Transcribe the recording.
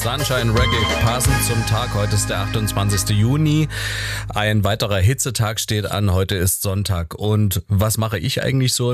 Sunshine Reggae, passend zum Tag. Heute ist der 28. Juni. Ein weiterer Hitzetag steht an. Heute ist Sonntag. Und was mache ich eigentlich so